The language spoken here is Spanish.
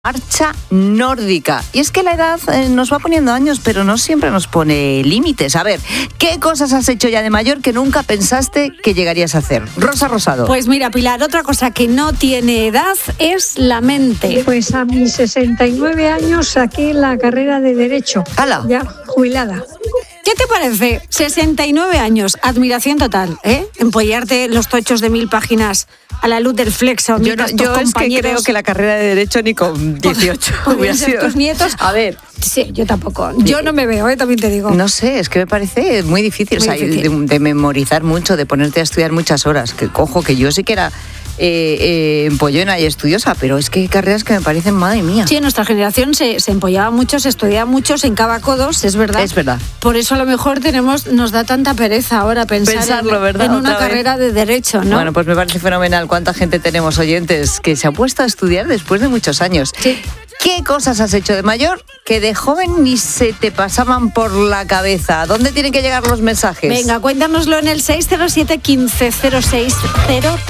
Marcha nórdica. Y es que la edad nos va poniendo años, pero no siempre nos pone límites. A ver, ¿qué cosas has hecho ya de mayor que nunca pensaste que llegarías a hacer? Rosa Rosado. Pues mira, Pilar, otra cosa que no tiene edad es la mente. Pues a mis 69 años saqué la carrera de Derecho. ¡Hala! Ya jubilada. ¿Qué te parece? 69 años, admiración total, ¿eh? Empollarte los tochos de 1000 páginas a la luz del flexo. Yo es que creo que la carrera de Derecho ni con 18 hubiera sido. Tus nietos. A ver. Sí, yo tampoco. Yo no me veo, también te digo. No sé, es que me parece muy difícil. Muy difícil. De memorizar mucho, de ponerte a estudiar muchas horas. Que cojo, que yo sí que era empollona y estudiosa, pero es que hay carreras que me parecen, madre mía. Sí, en nuestra generación se empollaba mucho, se estudiaba mucho, se encaba codos, es verdad. Es verdad. Por eso a lo mejor nos da tanta pereza ahora pensarlo, ¿verdad? en una carrera de Derecho, ¿no? Bueno, pues me parece fenomenal cuánta gente tenemos oyentes que se ha puesto a estudiar después de muchos años. Sí. ¿Qué cosas has hecho de mayor que de joven ni se te pasaban por la cabeza? ¿Dónde tienen que llegar los mensajes? Venga, cuéntanoslo en el 607 15 06 03.